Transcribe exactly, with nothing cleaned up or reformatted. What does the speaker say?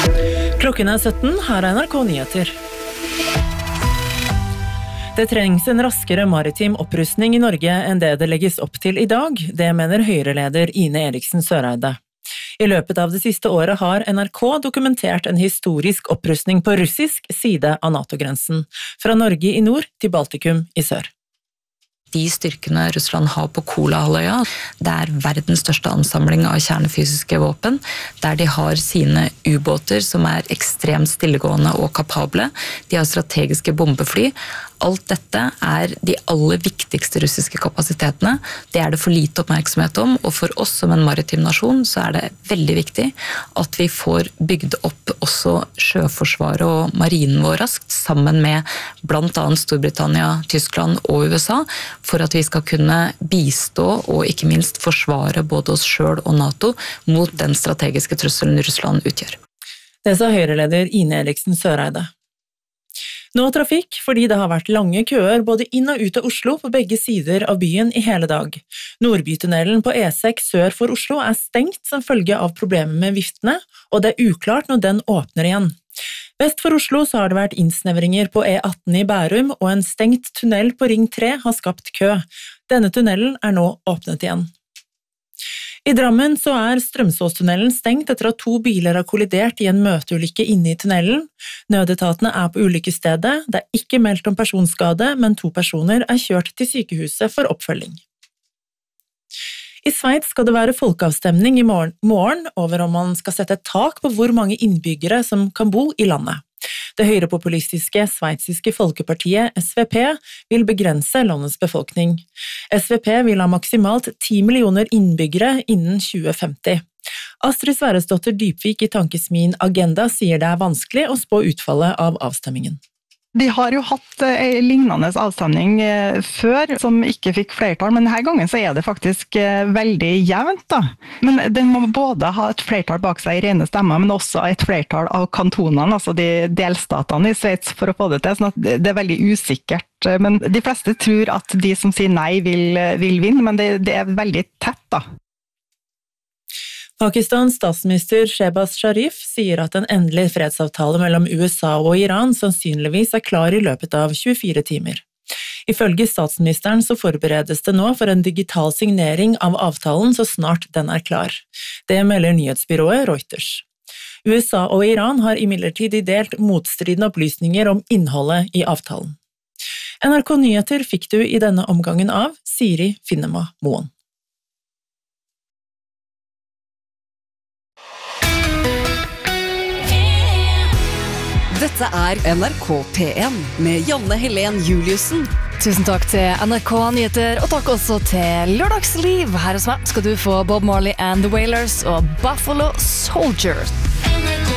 Klokken er sytten, her er N R K Nyheter. Det trengs en raskere maritim opprustning i Norge enn det det legges opp til i dag, det mener Høyre-leder Ine Eriksen Søreide. I løpet av det siste året har N R K dokumentert en historisk opprustning på russisk side av NATO-grensen, fra Norge i nord til Baltikum i sør. De styrkene Russland har på Kolahalvøya, det er verdens største ansamling av kjernefysiske våpen, der de har sine ubåter som er ekstremt stillegående og kapable. De har strategiske bombefly. Alt dette er de aller viktigste russiske kapasitetene. Det er det for lite oppmerksomhet om, og for oss som en maritim nasjon så er det veldig viktig at vi får bygd opp også sjøforsvaret og marinen vår raskt, sammen med blant annet Storbritannia, Tyskland og U S A, for at vi skal kunne bistå og ikke minst forsvare både oss selv og NATO mot den strategiske trusselen Russland utgjør. Det sa Høyre-leder Ine Eriksen Søreide. Nå trafikk, fordi det har vært lange køer både inn og ut av Oslo på begge sider av byen i hele dag. Nordbytunnelen på E seks sør for Oslo er stengt som følge av problemer med viftene, og det er uklart når den åpner igjen. Vest for Oslo så har det vært innsnevringer på E atten i Bærum, og en stengt tunnel på Ring tre har skapt kø. Denne tunnelen er nå åpnet igjen. I Drammen så er Strømsåstunnelen stengt etter at to biler har kollidert i en møteulykke inne i tunnelen. Nødetatene er på ulykkesstedet, det er ikke meldt om personskade, men to personer er kjørt til sykehuset for oppfølging. I Sveits skal det være folkeavstemning i morgen, morgen over om man skal sette et tak på hvor mange innbyggere som kan bo i landet. Det høyrepopulistiske sveitsiske folkepartiet S V P vil begrense landets befolkning. S V P vil ha maksimalt ti millioner innbyggere innen tjue femti. Astrid Sverresdotter Dybvik i tankesmien Agenda sier det er vanskelig å spå utfallet av avstemmingen. De har jo hatt en lignende avstemning før, som ikke fikk flertall, men denne gangen så er det faktisk veldig jevnt da. Men den må både ha et flertall bak seg i rene stemmer, men også et flertall av kantonene, altså de delstatene i Sveits for å få det til, sånn at det er veldig usikkert. Men de fleste tror at de som sier nei vil, vil vinne, men det, det er veldig tett da. Pakistans statsminister Shehbaz Sharif sier at en endelig fredsavtale mellom U S A og Iran sannsynligvis er klar i løpet av tjuefire timer. Ifølge statsministeren så forberedes det nå for en digital signering av avtalen så snart den er klar. Det melder nyhetsbyrået Reuters. U S A og Iran har imidlertid delt motstridende opplysninger om innholdet i avtalen. N R K Nyheter fikk du i denne omgangen av Siri Finnema Moen. Dette er N R K P en med Janne Helen Juliussen. Tusen takk til N R K Nyheter, og takk også til Lørdagsliv. Her hos meg skal du få Bob Marley and the Wailers og Buffalo Soldiers.